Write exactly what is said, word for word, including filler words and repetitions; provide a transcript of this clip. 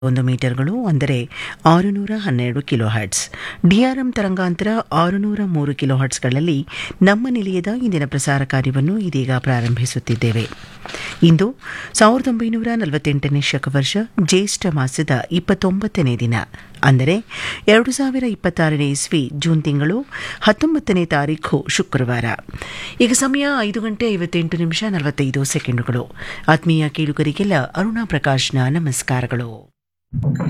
ಒಂದು ಮೀಟರ್ಗಳು ಅಂದರೆ ಆರುನೂರ ಹನ್ನೆರಡು ಕಿಲೋ ಹರ್ಟ್ಸ್. ಡಿಆರ್ಎಂ ತರಂಗಾಂತರ ಆರುನೂರ ಮೂರು ಕಿಲೋ ಹರ್ಟ್ಸ್ಗಳಲ್ಲಿ ನಮ್ಮ ನಿಲಯದ ಇಂದಿನ ಪ್ರಸಾರ ಕಾರ್ಯವನ್ನು ಇದೀಗ ಪ್ರಾರಂಭಿಸುತ್ತಿದ್ದೇವೆ. ಇಂದು ಸಾವಿರದ ಒಂಬೈನೂರ ನಲವತ್ತೆಂಟನೇ ಶಕವರ್ಷ ಜ್ಯೇಷ್ಠ ಮಾಸದ ಇಪ್ಪತ್ತೊಂಬತ್ತನೇ ದಿನ, ಅಂದರೆ ಎರಡು ಸಾವಿರ ಇಪ್ಪತ್ತಾರನೇ ಇಸ್ವಿ ಜೂನ್ ತಿಂಗಳು ಹತ್ತೊಂಬತ್ತನೇ ತಾರೀಖು ಶುಕ್ರವಾರ. ಈಗ ಸಮಯ ಐದು ಗಂಟೆ ಐವತ್ತೆಂಟು ನಿಮಿಷ ನಲವತ್ತೈದು ಸೆಕೆಂಡುಗಳು. ಆತ್ಮೀಯ ಕೇಳುಗರಿಗೆಲ್ಲ ಅರುಣಾ ಪ್ರಕಾಶ್ನ ನಮಸ್ಕಾರಗಳು.